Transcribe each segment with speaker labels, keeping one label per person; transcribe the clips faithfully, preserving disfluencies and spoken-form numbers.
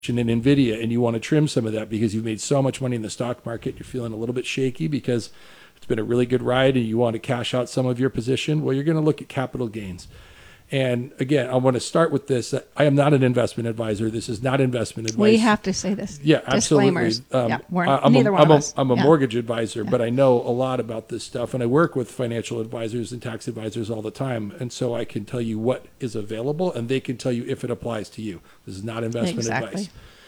Speaker 1: in NVIDIA and you want to trim some of that because you've made so much money in the stock market, you're feeling a little bit shaky because it's been a really good ride and you want to cash out some of your position, well, you're going to look at capital gains. And again, I want to start with this. I am not an investment advisor. This is not investment advice.
Speaker 2: We have to say this.
Speaker 1: Yeah,
Speaker 2: Disclaimers.
Speaker 1: absolutely.
Speaker 2: Um, yeah, we're,
Speaker 1: I'm
Speaker 2: neither
Speaker 1: a,
Speaker 2: one
Speaker 1: I'm
Speaker 2: of
Speaker 1: a,
Speaker 2: us.
Speaker 1: I'm a
Speaker 2: yeah.
Speaker 1: mortgage advisor,
Speaker 2: Yeah.
Speaker 1: but I know a lot about this stuff, and I work with financial advisors and tax advisors all the time, and so I can tell you what is available, and they can tell you if it applies to you. This is not investment
Speaker 2: Exactly.
Speaker 1: advice.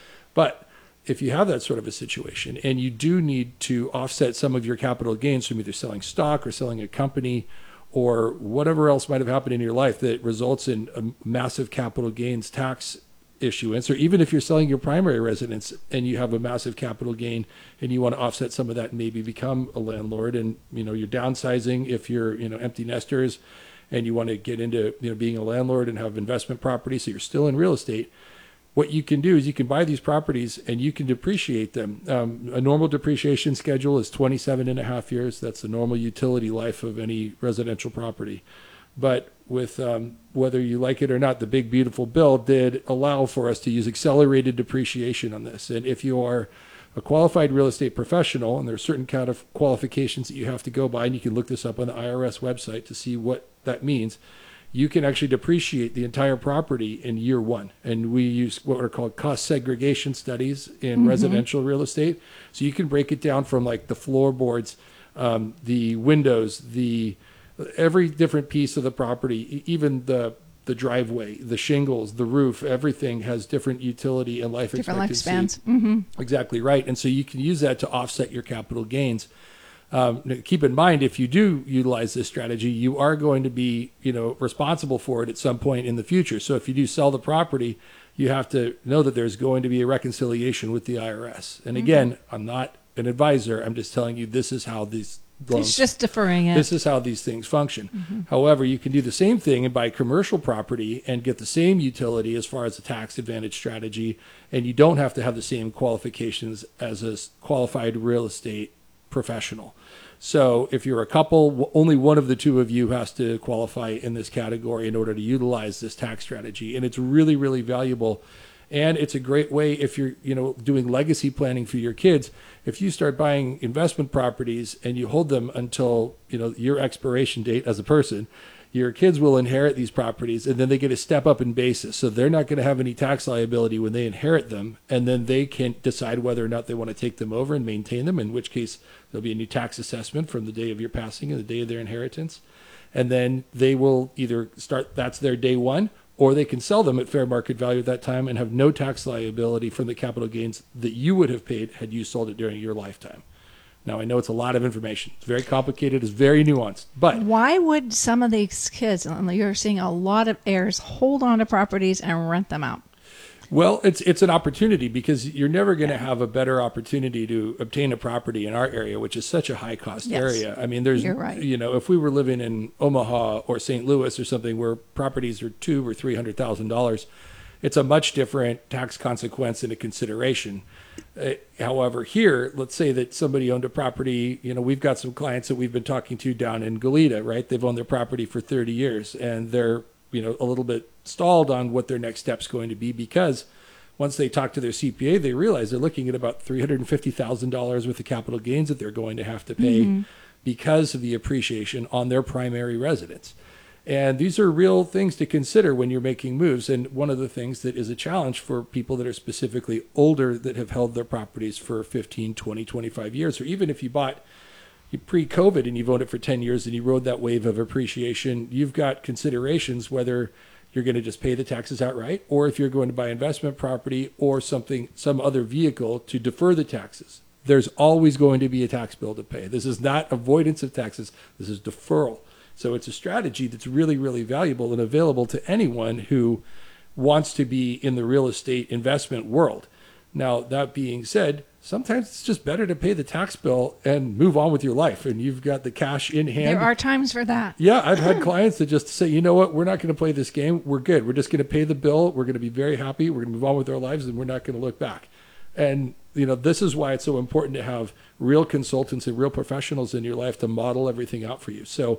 Speaker 1: But if you have that sort of a situation, and you do need to offset some of your capital gains from either selling stock or selling a company or whatever else might have happened in your life that results in a massive capital gains tax issuance, or even if you're selling your primary residence and you have a massive capital gain and you want to offset some of that and maybe become a landlord, and you know you're downsizing if you're you know empty nesters and you want to get into you know being a landlord and have investment property, so you're still in real estate. What you can do is you can buy these properties and you can depreciate them. Um, a normal depreciation schedule is twenty-seven and a half years. That's the normal utility life of any residential property. But with um, whether you like it or not, the big beautiful bill did allow for us to use accelerated depreciation on this. And if you are a qualified real estate professional, and there are certain kind of qualifications that you have to go by, and you can look this up on the I R S website to see what that means, you can actually depreciate the entire property in year one. And we use what are called cost segregation studies in mm-hmm. residential real estate. So you can break it down from like the floorboards, um, the windows, the every different piece of the property, even the the driveway, the shingles, the roof, everything has different utility and life
Speaker 2: different
Speaker 1: expectancy.
Speaker 2: Different lifespans. Mm-hmm.
Speaker 1: Exactly right. And so you can use that to offset your capital gains. Um, keep in mind, if you do utilize this strategy, you are going to be, you know, responsible for it at some point in the future. So if you do sell the property, you have to know that there's going to be a reconciliation with the I R S. And again, mm-hmm. I'm not an advisor. I'm just telling you this is how these loans,
Speaker 2: it's just deferring it.
Speaker 1: This is how these things function.
Speaker 2: Mm-hmm.
Speaker 1: However, you can do the same thing and buy commercial property and get the same utility as far as a tax advantage strategy, and you don't have to have the same qualifications as a qualified real estate professional. So if you're a couple, only one of the two of you has to qualify in this category in order to utilize this tax strategy. And it's really, really valuable. And it's a great way if you're, you know, doing legacy planning for your kids. If you start buying investment properties and you hold them until, you know, your expiration date as a person, your kids will inherit these properties, and then they get a step up in basis. So they're not going to have any tax liability when they inherit them, and then they can decide whether or not they want to take them over and maintain them, in which case there'll be a new tax assessment from the day of your passing and the day of their inheritance. And then they will either start, that's their day one, or they can sell them at fair market value at that time and have no tax liability from the capital gains that you would have paid had you sold it during your lifetime. Now, I know it's a lot of information. It's very complicated. It's very nuanced. But
Speaker 2: why would some of these kids, you're seeing a lot of heirs, hold on to properties and rent them out?
Speaker 1: Well, it's it's an opportunity because you're never going to have a better opportunity to obtain a property in our area, which is such a high cost
Speaker 2: yes,
Speaker 1: area. I mean, there's,
Speaker 2: you're right.
Speaker 1: you know, if we were living in Omaha or Saint Louis or something where properties are two or three hundred thousand dollars, it's a much different tax consequence and a consideration. Uh, however, here, let's say that somebody owned a property. You know, we've got some clients that we've been talking to down in Goleta, right? They've owned their property for thirty years, and they're, you know, a little bit stalled on what their next step's going to be because once they talk to their C P A, they realize they're looking at about three hundred fifty thousand dollars worth of capital gains that they're going to have to pay mm-hmm. because of the appreciation on their primary residence. And these are real things to consider when you're making moves. And one of the things that is a challenge for people that are specifically older that have held their properties for fifteen, twenty, twenty-five years, or even if you bought pre-COVID and you've owned it for ten years and you rode that wave of appreciation, you've got considerations whether you're going to just pay the taxes outright or if you're going to buy investment property or something, some other vehicle to defer the taxes. There's always going to be a tax bill to pay. This is not avoidance of taxes. This is deferral. So it's a strategy that's really, really valuable and available to anyone who wants to be in the real estate investment world. Now, that being said, sometimes it's just better to pay the tax bill and move on with your life. And you've got the cash in hand.
Speaker 2: There are times for that.
Speaker 1: Yeah, I've had clients that just say, you know what, we're not going to play this game. We're good. We're just going to pay the bill. We're going to be very happy. We're going to move on with our lives, and we're not going to look back. And, you know, this is why it's so important to have real consultants and real professionals in your life to model everything out for you. So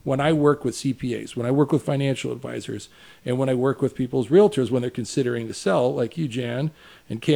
Speaker 1: when I work with C P As, when I work with financial advisors, and when I work with people's realtors when they're considering to sell, like you, Jan, and Cam,